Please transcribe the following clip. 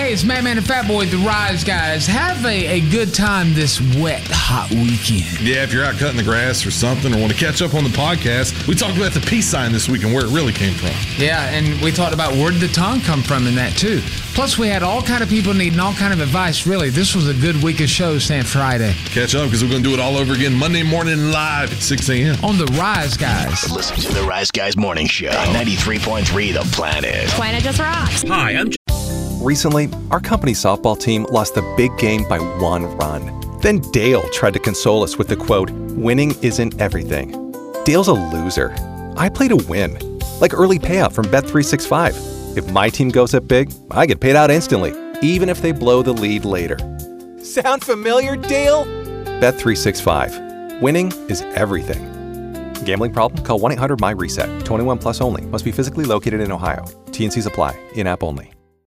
Hey, it's Madman and Fat Boy, the Rise Guys. Have a good time this wet, hot weekend. Yeah, if you're out cutting the grass or something or want to catch up on the podcast, we talked about the peace sign this week and where it really came from. Yeah, and we talked about where did the tongue come from in that, too. Plus, we had all kind of people needing all kind of advice. Really, this was a good week of shows, Stan Friday. Catch up because we're going to do it all over again Monday morning live at 6 a.m. On the Rise Guys. Listen to the Rise Guys Morning Show. 93.3 The Planet. Planet just rocks. Hi, I'm Recently, our company softball team lost the big game by 1 run. Then Dale tried to console us with the quote, "Winning isn't everything." Dale's a loser. I play to win. Like early payout from Bet365. If my team goes up big, I get paid out instantly, even if they blow the lead later. Sound familiar, Dale? Bet365. Winning is everything. Gambling problem? Call 1-800-MY-RESET. 21 plus only. Must be physically located in Ohio. T&Cs apply. In-app only.